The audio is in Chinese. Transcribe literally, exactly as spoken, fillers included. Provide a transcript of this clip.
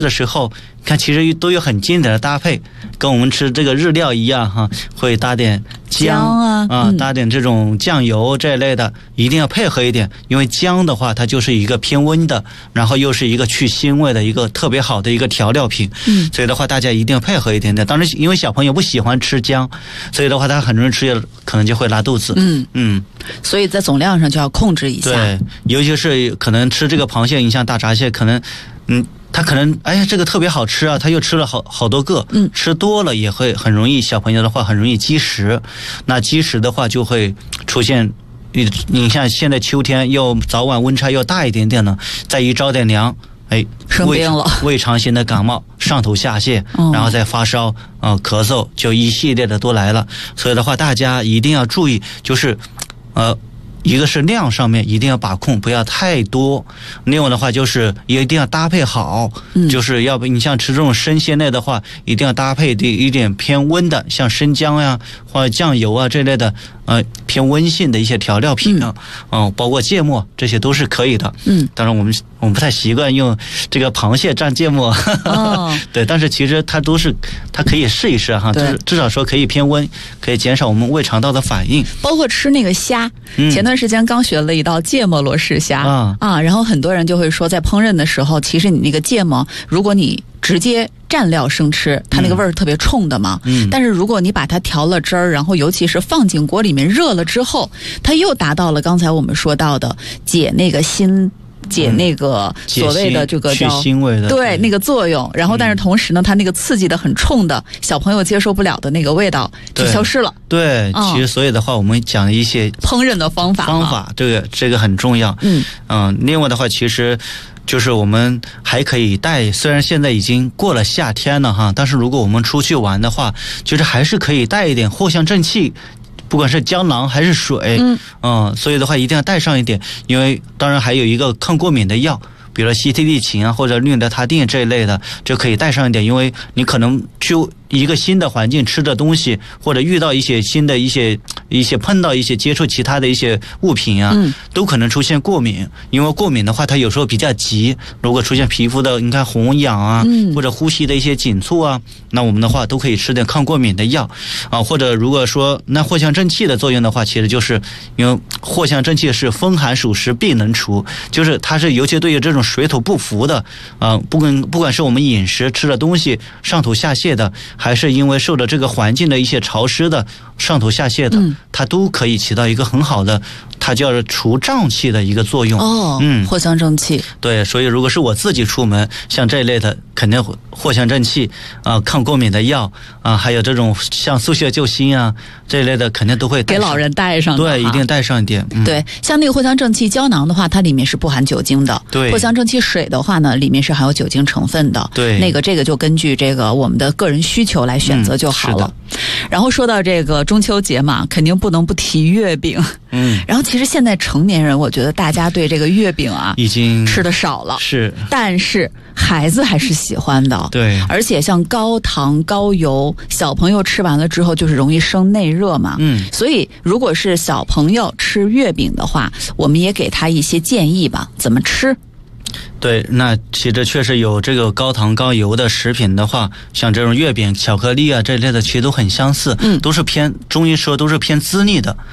的时候，看其实都有很经典的搭配，跟我们吃这个日料一样哈，会搭点姜, 姜啊， 啊、嗯，搭点这种酱油这一类的，一定要配合一点，因为姜的话，它就是一个偏温的，然后又是一个去腥味的一个特别好的一个调料品，嗯，所以的话，大家一定要配合一点点。当然，因为小朋友不喜欢吃姜，所以的话，他很容易吃可能就会拉肚子，嗯嗯， 所以在总量上就要控制一下。 对，尤其是可能吃这个螃蟹，你像大闸蟹，可能嗯。他可能哎呀这个特别好吃啊，他又吃了好好多个，嗯，吃多了也会很容易，小朋友的话很容易积食，那积食的话就会出现，你你像现在秋天又早晚温差又大一点点呢，再一着点凉，哎， 生病了， 胃肠型的感冒，上吐下泻，嗯、然后再发烧，啊、呃，咳嗽，就一系列的都来了。所以的话，大家一定要注意，就是呃。一个是量上面一定要把控，不要太多。另外的话就是也一定要搭配好，嗯、就是要不你像吃这种生鲜类的话，一定要搭配的一点偏温的，像生姜呀或者酱油啊这类的，呃，偏温性的一些调料品啊，嗯、呃，包括芥末，这些都是可以的。嗯，当然我们我们不太习惯用这个螃蟹蘸芥末，哦、对，但是其实它都是它可以试一试哈，至至少说可以偏温，可以减少我们胃肠道的反应。 包括吃那个虾，嗯、前段。段时间刚学了一道芥末罗氏虾啊, 啊，然后很多人就会说，在烹饪的时候，其实你那个芥末，如果你直接蘸料生吃，它那个味儿特别冲的嘛。嗯。但是如果你把它调了汁儿，然后尤其是放进锅里面热了之后，它又达到了刚才我们说到的解那个辛。解那个所谓的这个叫去腥味的对那个作用，然后但是同时呢，它那个刺激的很冲的小朋友接受不了的那个味道就消失了。 对，其实所以的话，我们讲一些烹饪的方法， 方法这个这个很重要。嗯嗯，另外的话，其实就是我们还可以带，虽然现在已经过了夏天了哈，但是如果我们出去玩的话，其实还是可以带一点藿香正气。不管是胶囊还是水，嗯，嗯，所以的话一定要带上一点，因为当然还有一个抗过敏的药，比如西替利嗪啊或者氯德他定这一类的，就可以带上一点，因为你可能去一个新的环境吃的东西，或者遇到一些新的一些一些碰到一些接触其他的一些物品啊，嗯、都可能出现过敏。因为过敏的话，它有时候比较急，如果出现皮肤的你看红痒啊，嗯、或者呼吸的一些紧促啊，那我们的话都可以吃点抗过敏的药啊。或者如果说那藿香正气的作用的话，其实就是因为藿香正气是风寒暑湿病能除，就是它是尤其对于这种水土不服的啊，不管不管是我们饮食吃的东西上吐下泻的。还是因为受着这个环境的一些潮湿的上吐下泻的，嗯、它都可以起到一个很好的，它叫除胀气的一个作用。 哦，嗯，藿香正气。 对，所以如果是我自己出门，像这一类的，肯定藿香正气啊、呃，抗过敏的药啊、呃，还有这种像速泻救心啊这一类的，肯定都会带给老人带上的。 对，一定带上一点。嗯、 对，像那个藿香正气胶囊的话，它里面是不含酒精的。 对， 藿香正气水的话呢，里面是含有酒精成分的。 对， 那个这个就根据这个我们的个人需求来选择就好了。嗯、然后说到这个中秋节嘛，肯定不能不提月饼。嗯，然后其实现在成年人，我觉得大家对这个月饼啊， 已经吃的少了。 是， 但是孩子还是喜欢的。 对， 而且像高糖高油，小朋友吃完了之后就是容易生内热嘛。嗯，所以如果是小朋友吃月饼的话，我们也给他一些建议吧，怎么吃。 对，那其实确实有这个高糖高油的食品的话，像这种月饼、巧克力啊这类的，其实都很相似，嗯，都是偏中医说都是偏滋腻的。